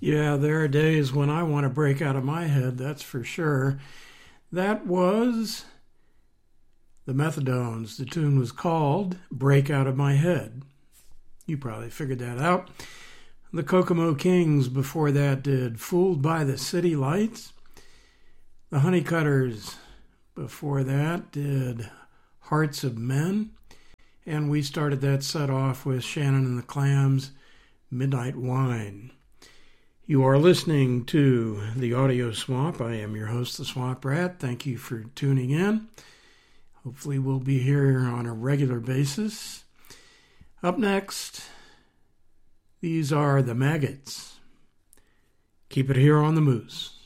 Yeah, there are days when I want to break out of my head, that's for sure. That was the Methadones. The tune was called Break Out of My Head. You probably figured that out. The Kokomo Kings before that did Fooled by the City Lights. The Honeycutters before that did Hearts of Men. And we started that set off with Shannon and the Clams, Midnight Wine. You are listening to The Audio Swamp. I am your host, The Swamp Rat. Thank you for tuning in. Hopefully we'll be here on a regular basis. Up next, these are the Maggots. Keep it here on the Moose.